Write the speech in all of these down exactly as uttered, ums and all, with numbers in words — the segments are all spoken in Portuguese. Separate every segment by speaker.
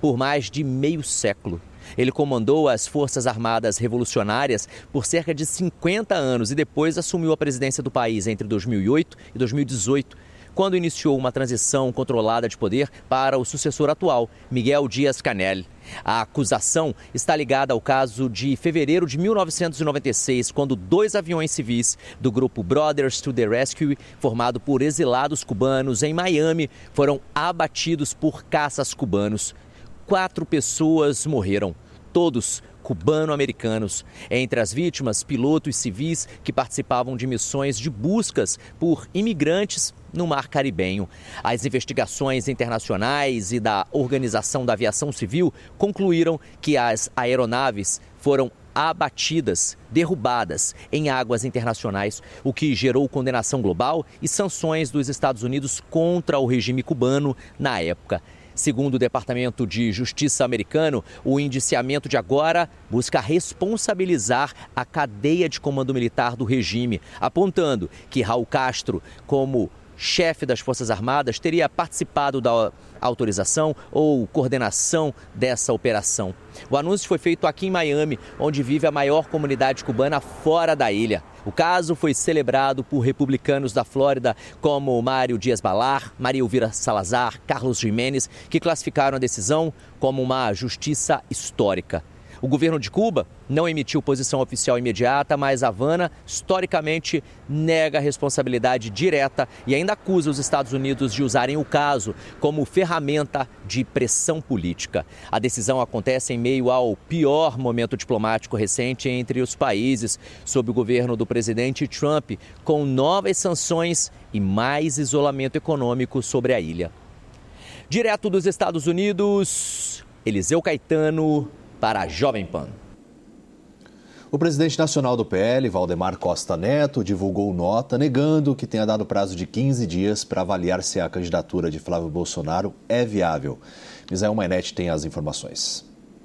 Speaker 1: por mais de meio século. Ele comandou as Forças Armadas Revolucionárias por cerca de cinquenta anos e depois assumiu a presidência do país entre dois mil e oito e dois mil e dezoito, quando iniciou uma transição controlada de poder para o sucessor atual, Miguel Díaz-Canel. A acusação está ligada ao caso de fevereiro de mil novecentos e noventa e seis, quando dois aviões civis do grupo Brothers to the Rescue, formado por exilados cubanos em Miami, foram abatidos por caças cubanos. Quatro pessoas morreram, todos cubano-americanos. Entre as vítimas, pilotos civis que participavam de missões de buscas por imigrantes no Mar Caribenho. As investigações internacionais e da Organização da Aviação Civil concluíram que as aeronaves foram abatidas, derrubadas em águas internacionais, o que gerou condenação global e sanções dos Estados Unidos contra o regime cubano na época. Segundo o Departamento de Justiça americano, o indiciamento de agora busca responsabilizar a cadeia de comando militar do regime, apontando que Raul Castro, como chefe das Forças Armadas, teria participado da autorização ou coordenação dessa operação. O anúncio foi feito aqui em Miami, onde vive a maior comunidade cubana fora da ilha. O caso foi celebrado por republicanos da Flórida como Mário Dias-Balart, Maria Elvira Salazar, Carlos Giménez, que classificaram a decisão como uma justiça histórica. O governo de Cuba não emitiu posição oficial imediata, mas Havana, historicamente, nega a responsabilidade direta e ainda acusa os Estados Unidos de usarem o caso como ferramenta de pressão política. A decisão acontece em meio ao pior momento diplomático recente entre os países, sob o governo do presidente Trump, com novas sanções e mais isolamento econômico sobre a ilha. Direto dos Estados Unidos, Eliseu Caetano, para a Jovem Pan.
Speaker 2: O presidente nacional do P L, Valdemar Costa Neto, divulgou nota negando que tenha dado prazo de quinze dias para avaliar se a candidatura de Flávio Bolsonaro é viável. Misael Mainetti tem as informações.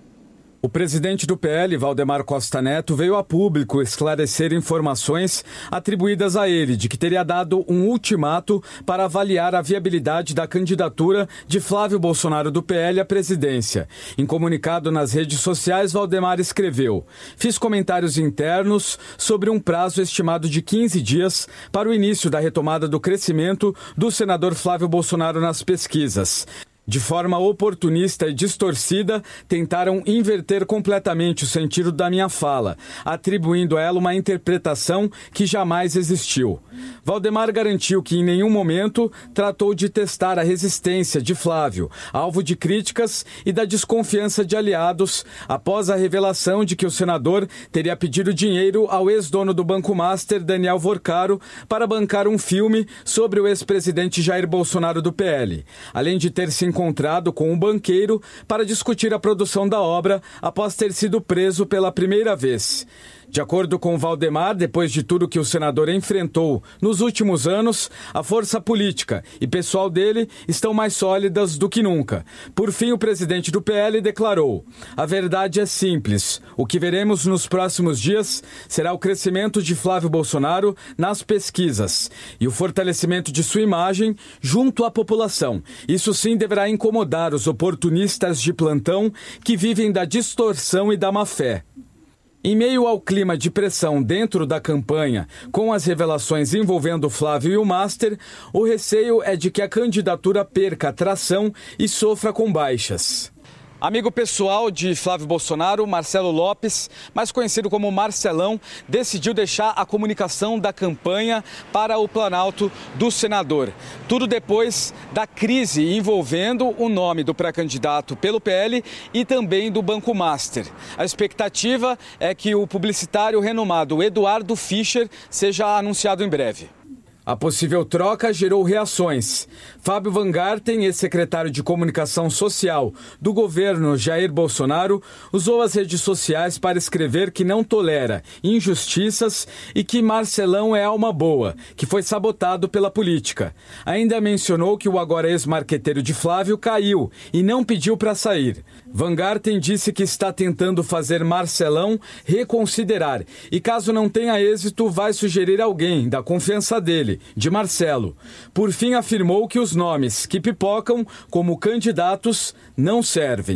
Speaker 3: O presidente do P L, Valdemar Costa Neto, veio a público esclarecer informações atribuídas a ele de que teria dado um ultimato para avaliar a viabilidade da candidatura de Flávio Bolsonaro do P L à presidência. Em comunicado nas redes sociais, Valdemar escreveu: "Fiz comentários internos sobre um prazo estimado de quinze dias para o início da retomada do crescimento do senador Flávio Bolsonaro nas pesquisas. De forma oportunista e distorcida, tentaram inverter completamente o sentido da minha fala, atribuindo a ela uma interpretação que jamais existiu." Valdemar garantiu que em nenhum momento tratou de testar a resistência de Flávio, alvo de críticas e da desconfiança de aliados, após a revelação de que o senador teria pedido dinheiro ao ex-dono do Banco Master, Daniel Vorcaro, para bancar um filme sobre o ex-presidente Jair Bolsonaro do P L, além de ter se encontrado com um banqueiro para discutir a produção da obra após ter sido preso pela primeira vez. De acordo com Valdemar, depois de tudo que o senador enfrentou nos últimos anos, a força política e pessoal dele estão mais sólidas do que nunca. Por fim, o presidente do P L declarou: "A verdade é simples. O que veremos nos próximos dias será o crescimento de Flávio Bolsonaro nas pesquisas e o fortalecimento de sua imagem junto à população. Isso sim deverá incomodar os oportunistas de plantão que vivem da distorção e da má-fé." Em meio ao clima de pressão dentro da campanha, com as revelações envolvendo Flávio e o Master, o receio é de que a candidatura perca atração e sofra com baixas. Amigo pessoal de Flávio Bolsonaro, Marcelo Lopes, mais conhecido como Marcelão, decidiu deixar a comunicação da campanha para o Planalto do senador. Tudo depois da crise envolvendo o nome do pré-candidato pelo P L e também do Banco Master. A expectativa é que o publicitário renomado Eduardo Fischer seja anunciado em breve. A possível troca gerou reações. Fábio Van Garten, ex-secretário de Comunicação Social do governo Jair Bolsonaro, usou as redes sociais para escrever que não tolera injustiças e que Marcelão é alma boa, que foi sabotado pela política. Ainda mencionou que o agora ex-marqueteiro de Flávio caiu e não pediu para sair. Van Garten disse que está tentando fazer Marcelão reconsiderar e, caso não tenha êxito, vai sugerir alguém da confiança dele, de Marcelo. Por fim, afirmou que os nomes que pipocam como candidatos não servem.